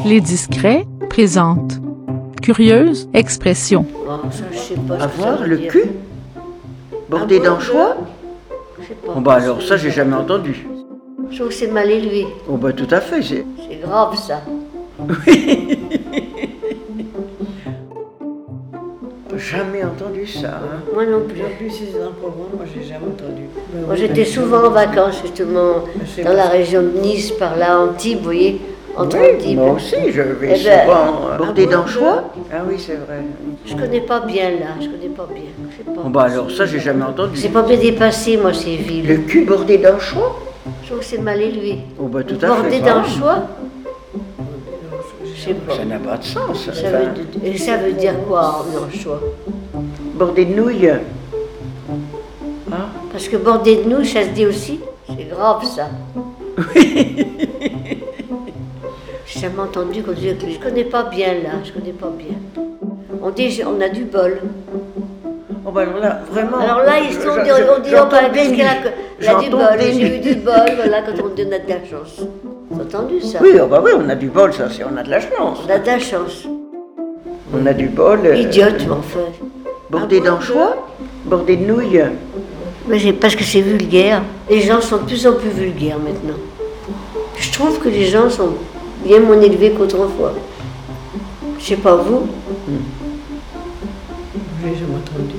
Les Discrets présentent Curieuse expression. Oh, ça, je sais pas ce que ça Avoir veut le dire. cul bordé Ah bon, d'anchois. Je sais pas. Bon bah alors ça j'ai jamais entendu. Je trouve que c'est mal élevé. Oh bah tout à fait, C'est grave ça. jamais entendu ça. Hein. Moi non plus. En plus, c'est un programme, moi j'ai jamais entendu. Moi j'étais souvent en vacances justement dans la région de Nice, par là, Antibes, vous voyez, entre Antibes. Moi aussi je vais Eh ben, souvent bordé bon, d'anchois. Ah oui c'est vrai. Je connais pas bien là, je connais pas bien. Je sais pas. Bon bah alors ça j'ai jamais entendu. C'est pas bien dépassé moi ces villes. Le cul bordé d'anchois. Je trouve que c'est mal élevé. Oh bah tout à Bordé fait. d'anchois. Je sais pas. Ça n'a pas de sens. Ça enfin. veut, et ça veut dire quoi en anchois? Bordé de nouilles. Hein. Parce que bordé de nouilles, ça se dit aussi. C'est grave ça. J'ai jamais entendu qu'on disait que je connais pas bien là, je connais pas bien. On dit on a du bol. Oh bah alors là vraiment. Alors là, ils sont, on dit oh, bah, qu'est-ce qu'elle a du bol, j'ai eu du bol, voilà, quand on dit on a de la chance. T'as entendu ça? Oui, oh bah oui, on a du bol, ça, c'est on a de la chance. On a de la chance. On a du bol. Idiote, mais enfin. Bordé d'anchois, bordé de nouilles. Mais parce que c'est vulgaire. Les gens sont de plus en plus vulgaires maintenant. Je trouve que les gens sont bien moins élevés qu'autrefois. Je sais pas vous. J'ai jamais entendu.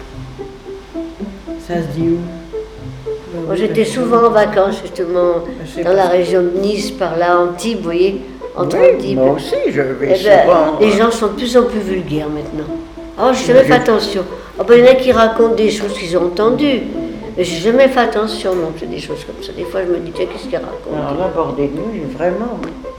Ça se dit où? Moi j'étais souvent en vacances justement dans la région de Nice, par là, Antibes, vous voyez, entre Oui, Antibes. moi aussi, je vais Eh ben, souvent. les gens sont de plus en plus vulgaires maintenant. Alors je jamais fait attention. Ah ben, il y en a qui racontent des choses qu'ils ont entendues. Mais j'ai jamais fait attention non plus des choses comme ça. Des fois je me dis tiens qu'est-ce qu'ils racontent. Alors là, bordé de nouilles, vraiment.